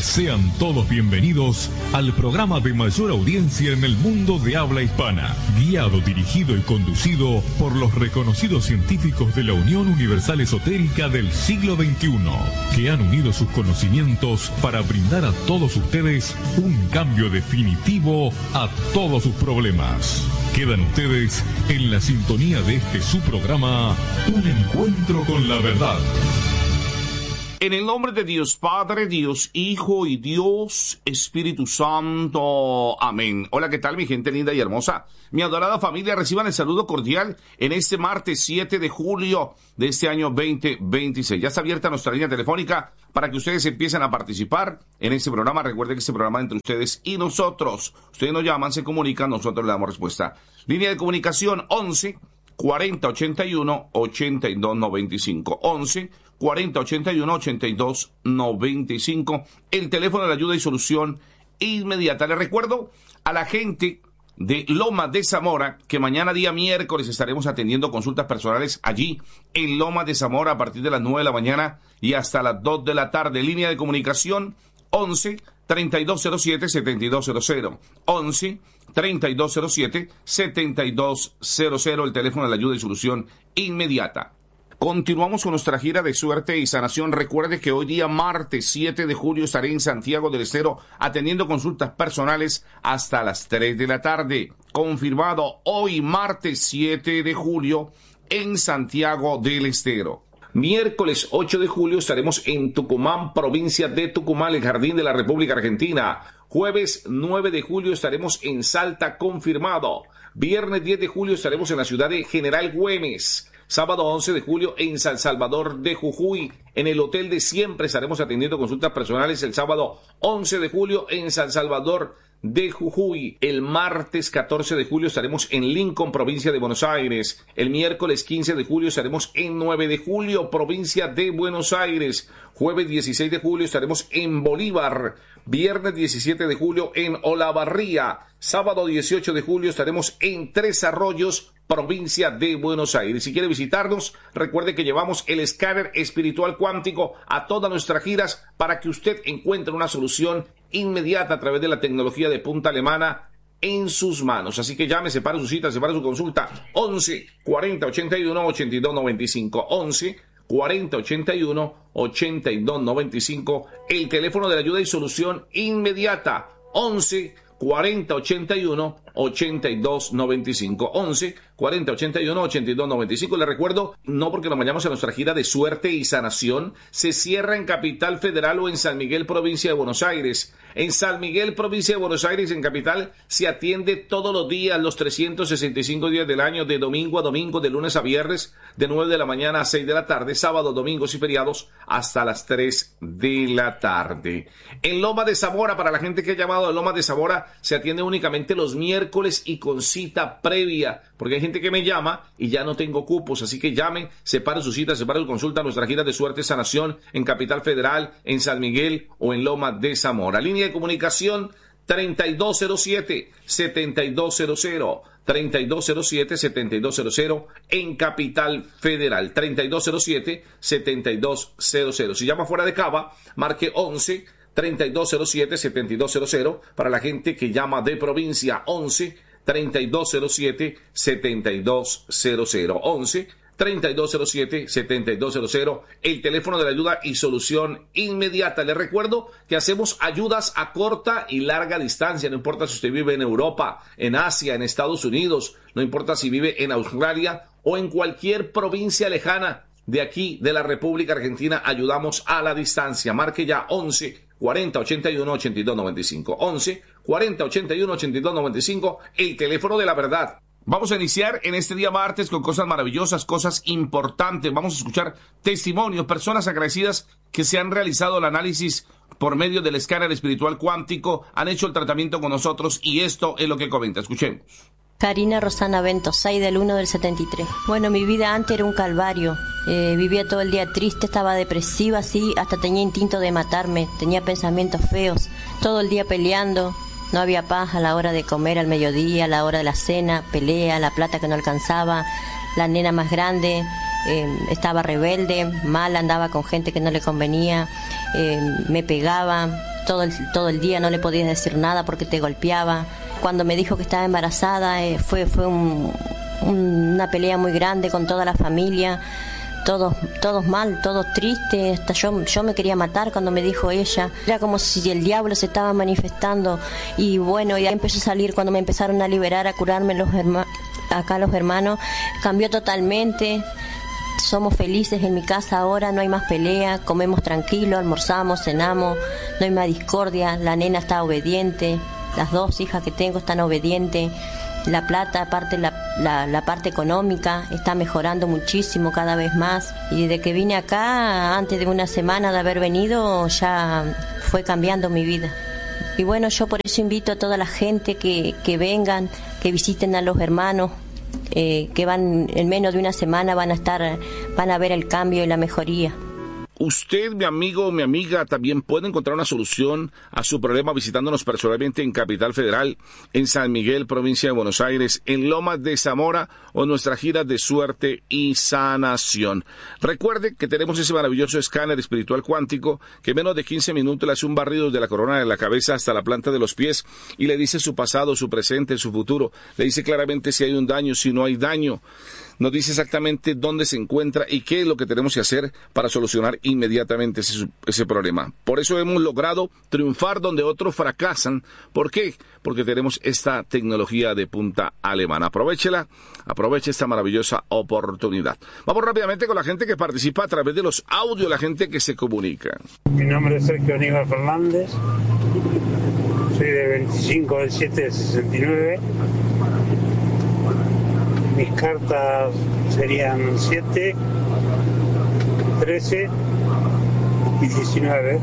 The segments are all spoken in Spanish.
Sean todos bienvenidos al programa de mayor audiencia en el mundo de habla hispana, guiado, dirigido y conducido por los reconocidos científicos de la Unión Universal Esotérica del siglo XXI, que han unido sus conocimientos para brindar a todos ustedes un cambio definitivo a todos sus problemas. Quedan ustedes en la sintonía de su programa, Un Encuentro con la Verdad. En el nombre de Dios Padre, Dios Hijo y Dios Espíritu Santo. Amén. Hola, ¿qué tal mi gente linda y hermosa? Mi adorada familia, reciban el saludo cordial en este martes 7 de julio de este año 2026. Ya está abierta nuestra línea telefónica para que ustedes empiecen a participar en este programa. Recuerden que este programa es entre ustedes y nosotros. Ustedes nos llaman, se comunican, nosotros le damos respuesta. Línea de comunicación 11 40 81 82 95. 11 40 81 82 95. El teléfono de la ayuda y solución inmediata. Les recuerdo a la gente de Lomas de Zamora que mañana día miércoles estaremos atendiendo consultas personales allí en Lomas de Zamora a partir de las 9 de la mañana y hasta las 2 de la tarde. Línea de comunicación 11 3207 7200. 11 3207 7200. El teléfono de la ayuda y solución inmediata. Continuamos con nuestra gira de suerte y sanación. Recuerde que hoy día martes 7 de julio estaré en Santiago del Estero atendiendo consultas personales hasta las 3 de la tarde. Confirmado hoy martes 7 de julio en Santiago del Estero. Miércoles 8 de julio estaremos en Tucumán, provincia de Tucumán, el Jardín de la República Argentina. Jueves 9 de julio estaremos en Salta, confirmado. Viernes 10 de julio estaremos en la ciudad de General Güemes. Sábado 11 de julio en San Salvador de Jujuy. En el Hotel de Siempre estaremos atendiendo consultas personales el sábado 11 de julio en San Salvador de Jujuy. El martes 14 de julio estaremos en Lincoln, provincia de Buenos Aires. El miércoles 15 de julio estaremos en 9 de julio, provincia de Buenos Aires. Jueves 16 de julio estaremos en Bolívar. Viernes 17 de julio en Olavarría. Sábado 18 de julio estaremos en Tres Arroyos, provincia de Buenos Aires. Si quiere visitarnos, recuerde que llevamos el escáner espiritual cuántico a todas nuestras giras para que usted encuentre una solución inmediata a través de la tecnología de punta alemana en sus manos. Así que llame, separe su cita, separe su consulta. 11 40 81 82 95. 11 40 81 82 95. El teléfono de la ayuda y solución inmediata. 11 40 81 82 95. 11 40 81 82 95. Le recuerdo, no porque nos vayamos a nuestra gira de suerte y sanación, se cierra en Capital Federal o en San Miguel, provincia de Buenos Aires. En San Miguel, provincia de Buenos Aires, en Capital, se atiende todos los días, los 365 días del año, de domingo a domingo, de lunes a viernes, de 9 de la mañana a 6 de la tarde, sábados, domingos y feriados, hasta las 3 de la tarde. En Loma de Zamora, para la gente que ha llamado a Loma de Zamora, se atiende únicamente los miércoles y con cita previa, porque hay gente que me llama y ya no tengo cupos, así que llame, separe su cita, separe su consulta a nuestra gira de suerte y sanación en Capital Federal, en San Miguel o en Loma de Zamora. Línea de comunicación 3207-7200, 3207-7200 en Capital Federal, 3207-7200. Si llama fuera de Cava, marque 11 3207-7200 para la gente que llama de provincia. 11 3207-7200, 11 3207-7200, el teléfono de la ayuda y solución inmediata. Les recuerdo que hacemos ayudas a corta y larga distancia, no importa si usted vive en Europa, en Asia, en Estados Unidos, no importa si vive en Australia o en cualquier provincia lejana de aquí, de la República Argentina, ayudamos a la distancia. Marque ya 11 40 81 82 95, 11 40 81 82 95, el teléfono de la verdad. Vamos a iniciar en este día martes con cosas maravillosas, cosas importantes. Vamos a escuchar testimonios, personas agradecidas que se han realizado el análisis por medio del escáner espiritual cuántico, han hecho el tratamiento con nosotros y esto es lo que comenta. Escuchemos. Karina Rosana Bento, 6 del 1 del 73. Bueno, mi vida antes era un calvario. Vivía todo el día triste, estaba depresiva, así, hasta tenía instinto de matarme, tenía pensamientos feos, todo el día peleando. No había paz a la hora de comer, al mediodía, a la hora de la cena, pelea, la plata que no alcanzaba, la nena más grande, estaba rebelde, mal, andaba con gente que no le convenía, me pegaba, todo el día, no le podías decir nada porque te golpeaba. Cuando me dijo que estaba embarazada, fue una pelea muy grande con toda la familia, todos mal, todos tristes. Hasta yo me quería matar cuando me dijo ella. Era como si el diablo se estaba manifestando. Y bueno, ya empezó a salir cuando me empezaron a liberar, a curarme acá los hermanos. Cambió totalmente. Somos felices en mi casa ahora, no hay más pelea, comemos tranquilo, almorzamos, cenamos, no hay más discordia, la nena está obediente, las 2 hijas que tengo están obedientes, la plata, aparte la parte económica, está mejorando muchísimo cada vez más. Y desde que vine acá, antes de una semana de haber venido, ya fue cambiando mi vida. Y bueno, yo por eso invito a toda la gente que vengan, que visiten a los hermanos, que van en menos de una semana van a ver el cambio y la mejoría. Usted, mi amigo o mi amiga, también puede encontrar una solución a su problema visitándonos personalmente en Capital Federal, en San Miguel, provincia de Buenos Aires, en Lomas de Zamora o nuestra gira de suerte y sanación. Recuerde que tenemos ese maravilloso escáner espiritual cuántico que en menos de 15 minutos le hace un barrido desde la corona de la cabeza hasta la planta de los pies y le dice su pasado, su presente, su futuro. Le dice claramente si hay un daño, si no hay daño. Nos dice exactamente dónde se encuentra y qué es lo que tenemos que hacer para solucionar inmediatamente ese problema. Por eso hemos logrado triunfar donde otros fracasan. ¿Por qué? Porque tenemos esta tecnología de punta alemana. Aproveche esta maravillosa oportunidad. Vamos rápidamente con la gente que participa a través de los audios, la gente que se comunica. Mi nombre es Sergio Aníbal Fernández. Soy de 25 del 7 del 69. Mis cartas serían 7, 13 y 19.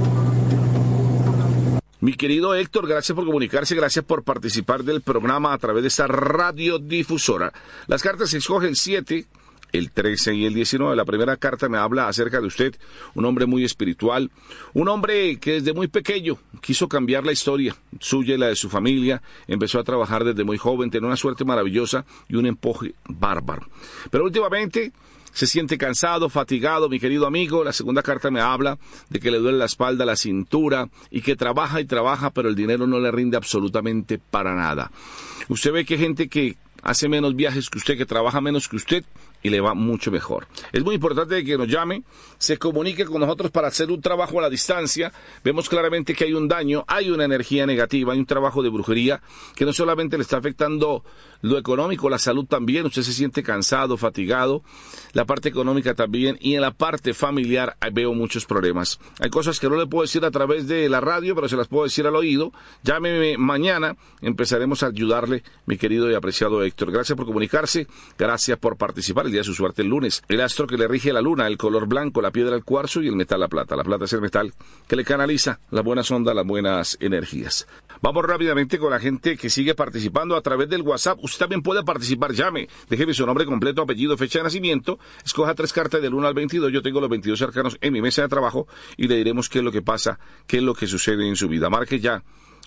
Mi querido Héctor, gracias por comunicarse, gracias por participar del programa a través de esta radiodifusora. Las cartas se escogen 7, el 13 y el 19. La primera carta me habla acerca de usted, un hombre muy espiritual, un hombre que desde muy pequeño quiso cambiar la historia suya y la de su familia, empezó a trabajar desde muy joven, tenía una suerte maravillosa y un empuje bárbaro. Pero últimamente se siente cansado, fatigado, mi querido amigo. La segunda carta me habla de que le duele la espalda, la cintura y que trabaja y trabaja, pero el dinero no le rinde absolutamente para nada. Usted ve que hay gente que hace menos viajes que usted, que trabaja menos que usted y le va mucho mejor. Es muy importante que nos llame, se comunique con nosotros para hacer un trabajo a la distancia. Vemos claramente que hay un daño, hay una energía negativa, hay un trabajo de brujería que no solamente le está afectando lo económico, la salud también. Usted se siente cansado, fatigado, la parte económica también, y en la parte familiar veo muchos problemas. Hay cosas que no le puedo decir a través de la radio, pero se las puedo decir al oído. Llámeme mañana, empezaremos a ayudarle, mi querido y apreciado Héctor. Gracias por comunicarse, gracias por participar. El día de su suerte el lunes. El astro que le rige la luna, el color blanco, la piedra el cuarzo y el metal la plata. La plata es el metal que le canaliza las buenas ondas, las buenas energías. Vamos rápidamente con la gente que sigue participando a través del WhatsApp. Usted también puede participar, llame, déjeme su nombre completo, apellido, fecha de nacimiento, escoja 3 cartas del 1 al 22, yo tengo los 22 arcanos en mi mesa de trabajo y le diremos qué es lo que pasa, qué es lo que sucede en su vida. Marque ya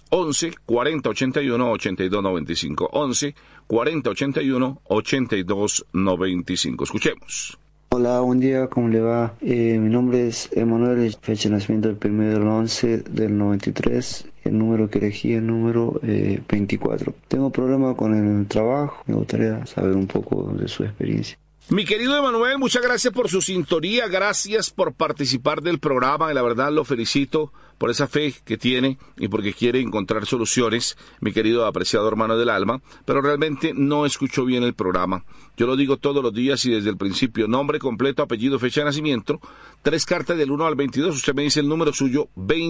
11 40 81 82 95, 11 40 81 82 95. Escuchemos. Hola, buen día, ¿cómo le va? Mi nombre es Emanuel, fecha de nacimiento del 1/11 del 93, el número que elegí es el número 24. Tengo problemas con el trabajo, me gustaría saber un poco de su experiencia. Mi querido Emanuel, muchas gracias por su sintonía, gracias por participar del programa y la verdad lo felicito por esa fe que tiene y porque quiere encontrar soluciones, mi querido apreciado hermano del alma, pero realmente no escuchó bien el programa. Yo lo digo todos los días y desde el principio, nombre completo, apellido, fecha de nacimiento, 3 cartas del 1 al 22, usted me dice el número suyo,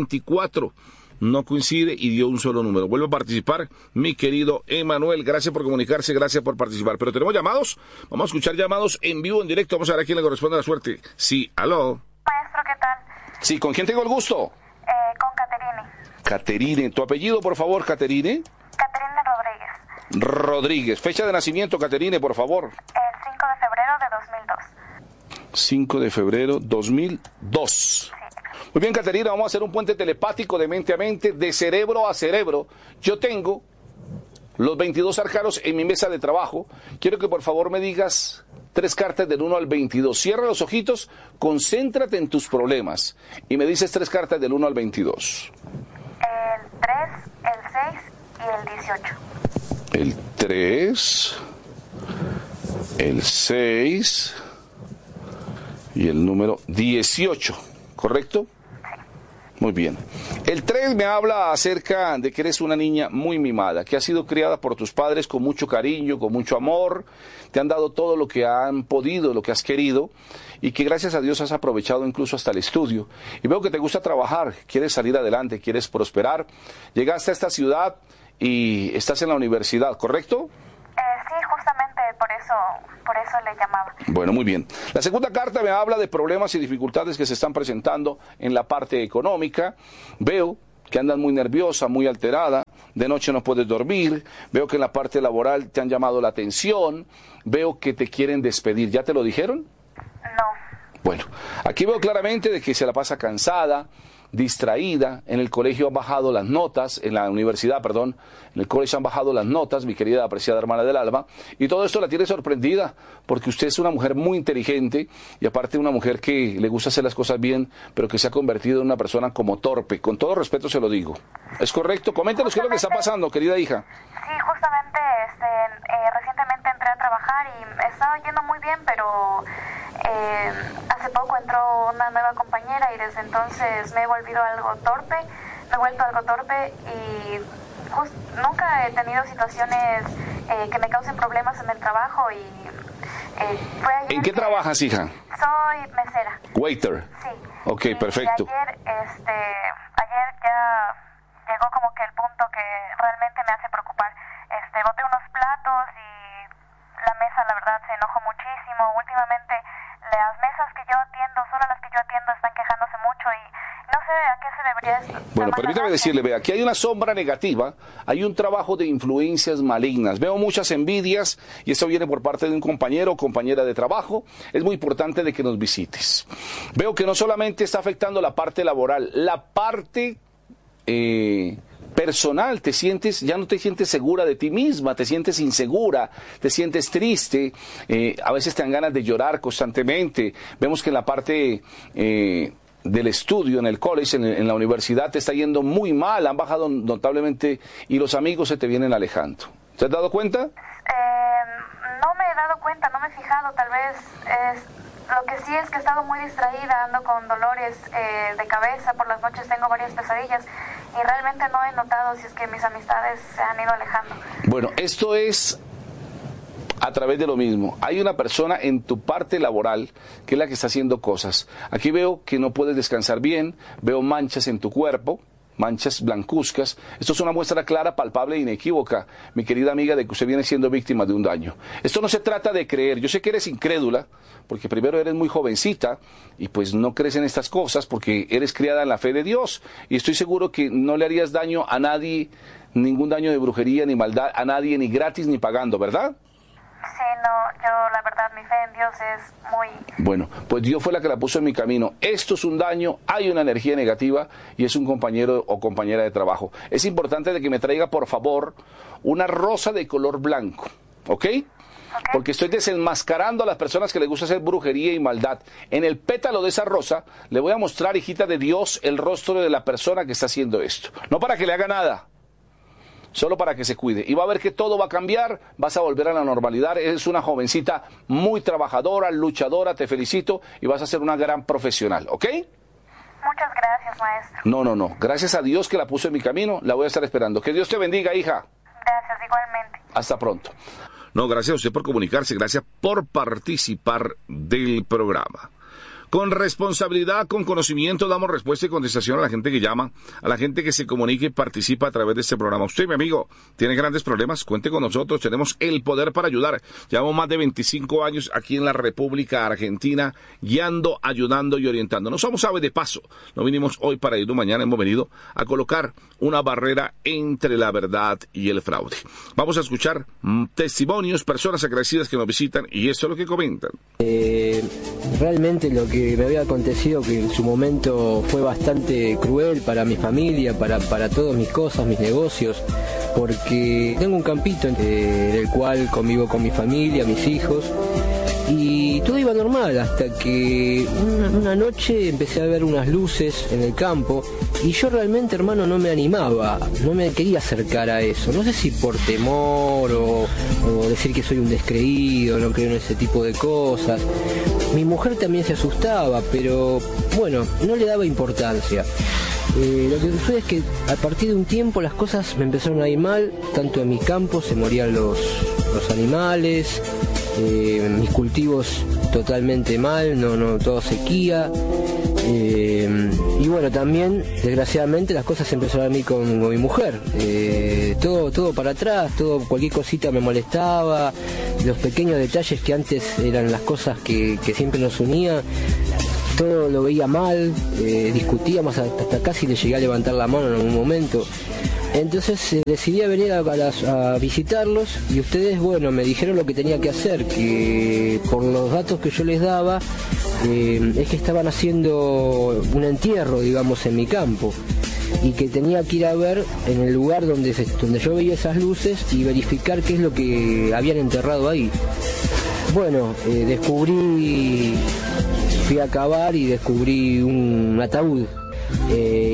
24. No coincide y dio un solo número. Vuelvo a participar, mi querido Emanuel. Gracias por comunicarse, gracias por participar. Pero tenemos llamados, vamos a escuchar llamados en vivo, en directo. Vamos a ver a quién le corresponde la suerte. Sí, aló. Maestro, ¿qué tal? Sí, ¿con quién tengo el gusto? Con Caterine. Caterine, tu apellido, por favor, Caterine. Caterine Rodríguez. Rodríguez. Fecha de nacimiento, Caterine, por favor. El 5 de febrero de 2002. 5 de febrero 2002. Sí. Muy bien, Caterina, vamos a hacer un puente telepático de mente a mente, de cerebro a cerebro. Yo tengo los 22 arcanos en mi mesa de trabajo. Quiero que por favor me digas 3 cartas del 1 al 22. Cierra los ojitos, concéntrate en tus problemas y me dices 3 cartas del 1 al 22. El 3, el 6 y el 18. El 3, el 6 y el número 18, ¿correcto? Muy bien. El 3 me habla acerca de que eres una niña muy mimada, que has sido criada por tus padres con mucho cariño, con mucho amor, te han dado todo lo que han podido, lo que has querido, y que gracias a Dios has aprovechado incluso hasta el estudio. Y veo que te gusta trabajar, quieres salir adelante, quieres prosperar. Llegaste a esta ciudad y estás en la universidad, ¿correcto? Sí, justamente por eso le llamaba. Bueno, muy bien. La segunda carta me habla de problemas y dificultades que se están presentando en la parte económica. Veo que andas muy nerviosa, muy alterada, de noche no puedes dormir, veo que en la parte laboral te han llamado la atención, veo que te quieren despedir. ¿Ya te lo dijeron? No. Bueno, aquí veo claramente de que se la pasa cansada, distraída, en el colegio han bajado las notas, en la universidad, perdón, en el colegio han bajado las notas, mi querida apreciada hermana del alma, y todo esto la tiene sorprendida, porque usted es una mujer muy inteligente, y aparte una mujer que le gusta hacer las cosas bien, pero que se ha convertido en una persona como torpe, con todo respeto se lo digo. ¿Es correcto? Coméntanos qué es lo que está pasando, querida hija. Sí, justamente recientemente entré a trabajar y estaba yendo muy bien, pero hace poco entró una nueva compañera y desde entonces me he vuelto algo torpe y nunca he tenido situaciones que me causen problemas en el trabajo y fue ayer. ¿En qué trabajas, hija? Soy mesera. Waiter. Sí. Ok, perfecto. Y ayer ya llegó como que el punto que realmente me hace preocupar. Boté unos platos y la mesa, la verdad, se enojó muchísimo. Últimamente las mesas que yo atiendo, solo las que yo atiendo, están quejándose mucho y no sé a qué se debería... Bueno, permítame decirle, vea, aquí hay una sombra negativa, hay un trabajo de influencias malignas, veo muchas envidias y eso viene por parte de un compañero o compañera de trabajo. Es muy importante de que nos visites. Veo que no solamente está afectando la parte laboral, la parte personal, ya no te sientes segura de ti misma, te sientes insegura, te sientes triste, a veces te dan ganas de llorar constantemente. Vemos que en la parte del estudio, en el college, en la universidad, te está yendo muy mal, han bajado notablemente y los amigos se te vienen alejando. ¿Te has dado cuenta? No me he dado cuenta, no me he fijado, tal vez lo que sí es que he estado muy distraída, ando con dolores de cabeza, por las noches tengo varias pesadillas y realmente no he notado si es que mis amistades se han ido alejando. Bueno, esto es a través de lo mismo. Hay una persona en tu parte laboral que es la que está haciendo cosas. Aquí veo que no puedes descansar bien, veo manchas en tu cuerpo, manchas blancuzcas. Esto es una muestra clara, palpable e inequívoca, mi querida amiga, de que usted viene siendo víctima de un daño. Esto no se trata de creer. Yo sé que eres incrédula, porque primero eres muy jovencita y pues no crees en estas cosas porque eres criada en la fe de Dios. Y estoy seguro que no le harías daño a nadie, ningún daño de brujería ni maldad a nadie, ni gratis ni pagando, ¿verdad? Sí, no, yo la verdad mi fe en Dios es muy... Bueno, pues Dios fue la que la puso en mi camino. Esto es un daño, hay una energía negativa y es un compañero o compañera de trabajo. Es importante de que me traiga, por favor, una rosa de color blanco, ¿ok? Porque estoy desenmascarando a las personas que les gusta hacer brujería y maldad. En el pétalo de esa rosa le voy a mostrar, hijita de Dios, el rostro de la persona que está haciendo esto. No para que le haga nada, solo para que se cuide. Y va a ver que todo va a cambiar, vas a volver a la normalidad. Eres una jovencita muy trabajadora, luchadora, te felicito y vas a ser una gran profesional, ¿ok? Muchas gracias, maestro. No. Gracias a Dios que la puso en mi camino, la voy a estar esperando. Que Dios te bendiga, hija. Gracias, igualmente. Hasta pronto. No, gracias a usted por comunicarse, gracias por participar del programa. Con responsabilidad, con conocimiento, damos respuesta y contestación a la gente que llama, a la gente que se comunica y participa a través de este programa. Usted, mi amigo, tiene grandes problemas, cuente con nosotros, tenemos el poder para ayudar. Llevamos más de 25 años aquí en la República Argentina, guiando, ayudando y orientando. No somos aves de paso, no vinimos hoy para ir mañana, hemos venido a colocar una barrera entre la verdad y el fraude. Vamos a escuchar testimonios, personas agradecidas que nos visitan y eso es lo que comentan. Realmente lo que me había acontecido, que en su momento fue bastante cruel para mi familia, para todas mis cosas, mis negocios, porque tengo un campito del cual convivo con mi familia, mis hijos, y todo iba normal hasta que una noche empecé a ver unas luces en el campo y yo realmente, hermano, no me animaba, no me quería acercar a eso. No sé si por temor o decir que soy un descreído, no creo en ese tipo de cosas. Mi mujer también se asustaba, pero bueno, no le daba importancia. Lo que sucede es que a partir de un tiempo las cosas me empezaron a ir mal, tanto en mi campo se morían los animales, mis cultivos totalmente mal, no todo sequía, y bueno, también desgraciadamente las cosas empezaron a ir con mi mujer, todo para atrás, cualquier cosita me molestaba, los pequeños detalles que antes eran las cosas que siempre nos unían, todo lo veía mal, discutíamos, hasta casi le llegué a levantar la mano en algún momento. Entonces decidí venir a visitarlos y ustedes, bueno, me dijeron lo que tenía que hacer, que por los datos que yo les daba, es que estaban haciendo un entierro, digamos, en mi campo, y que tenía que ir a ver en el lugar donde yo veía esas luces y verificar qué es lo que habían enterrado ahí. Bueno, fui a cavar y descubrí un ataúd.